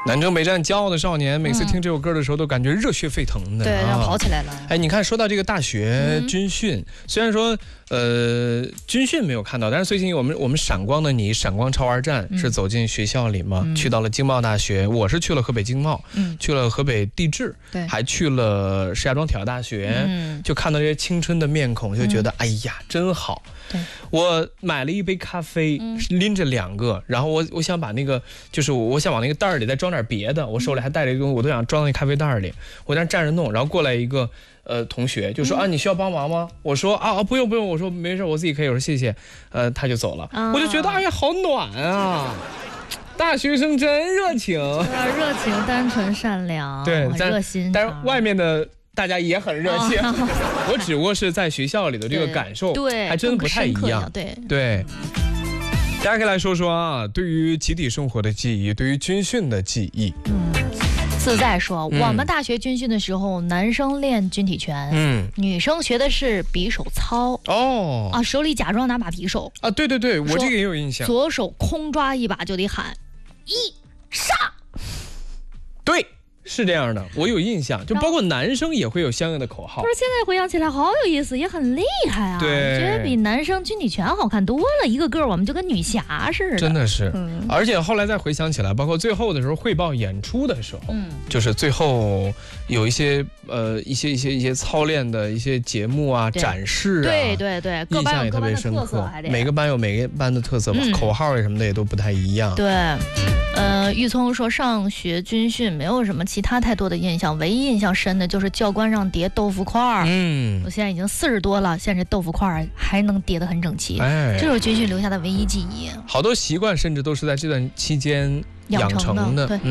南城北站骄傲的少年，每次听这首歌的时候都感觉热血沸腾的， 对，让跑起来了。 哎，你看，说到这个大学军训，虽然说军训没有看到，但是最近我们闪光的你闪光超玩站是走进学校里嘛，去到了经贸大学，我是去了河北经贸，去了河北地质， 对， 还去了石家庄体育大学，就看到这些青春的面孔，就觉得哎呀，真好。 对， 我买了一杯咖啡，拎着2个，然后我想把那个，就是我想往那个袋里再装点别的，我手里还带着一个东西，我都想装在咖啡袋里，我在那站着弄，然后过来一个同学就说啊，你需要帮忙吗？我说啊不用，我说没事，我自己可以，我说谢谢，他就走了，我就觉得哎呀好暖啊。大学生真热情， 热情、单纯、善良， 对， 热心。 但是外面的大家也很热情，我只不过是在学校里的这个感受， 对， 还真不太一样。对，大家可以来说说啊，对于集体生活的记忆，对于军训的记忆。 自在说，我们大学军训的时候，男生练军体拳，女生学的是匕首操。哦，啊，手里假装拿把匕首啊，对，我这个也有印象。 左手空抓一把就得喊一杀。 对。是这样的，我有印象，就包括男生也会有相应的口号。 不是，现在回想起来好有意思，也很厉害啊。 对， 觉得比男生军体拳好看多了，一个个我们就跟女侠似的。 真的是，而且后来再回想起来，包括最后的时候汇报演出的时候，就是最后有一些一些操练的一些节目啊、展示啊， 对， 印象也特别深刻。每个班有每个班的特色吧，口号什么的也都不太一样。 对。玉聪说上学军训没有什么其他太多的印象，唯一印象深的就是教官让叠豆腐块儿。我现在已经40多了，现在这豆腐块儿还能叠得很整齐。这是军训留下的唯一记忆。好多习惯甚至都是在这段期间养成的。 对，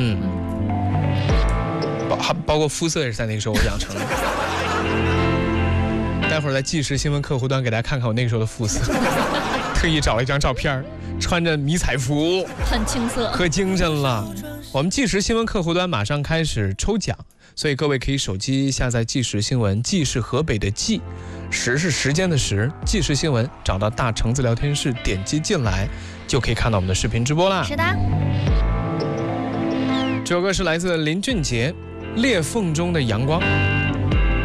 包括肤色也是在那个时候养成的。待会儿在即时新闻客户端给大家看看我那个时候的肤色，特意找了一张照片，穿着迷彩服， 很青涩， 可精神了。我们即时新闻客户端马上开始抽奖，所以各位可以手机下载即时新闻，即是河北的即，时是时间的时，即时新闻，找到大橙子聊天室，点击进来就可以看到我们的视频直播啦。 是的。 这首歌是来自林俊杰《裂缝中的阳光》。